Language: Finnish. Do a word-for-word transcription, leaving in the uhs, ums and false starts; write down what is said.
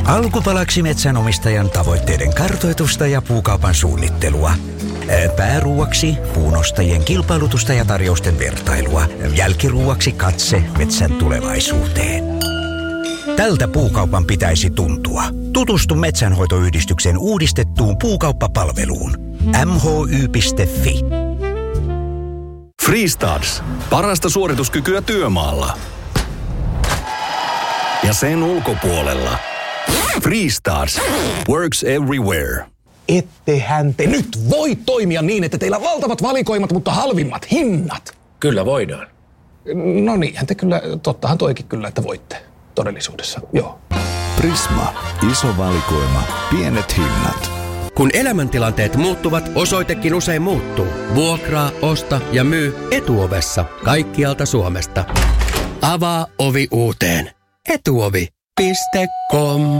Alkupalaksi metsänomistajan tavoitteiden kartoitusta ja puukaupan suunnittelua. Pääruuaksi puunostajien kilpailutusta ja tarjousten vertailua. Jälkiruuaksi katse metsän tulevaisuuteen. Tältä puukaupan pitäisi tuntua. Tutustu Metsänhoitoyhdistyksen uudistettuun puukauppapalveluun. m h y piste f i. Freestarts. Parasta suorituskykyä työmaalla. Ja sen ulkopuolella. Freestarts. Works everywhere. Ettehän te nyt voi toimia niin, että teillä on valtavat valikoimat, mutta halvimmat hinnat. Kyllä voidaan. No niinhän te kyllä, tottahan toikin kyllä, että voitte todellisuudessa, joo. Prisma. Iso valikoima. Pienet hinnat. Kun elämäntilanteet muuttuvat, osoitekin usein muuttuu. Vuokraa, osta ja myy Etuovessa kaikkialta Suomesta. Avaa ovi uuteen. Etuovi piste com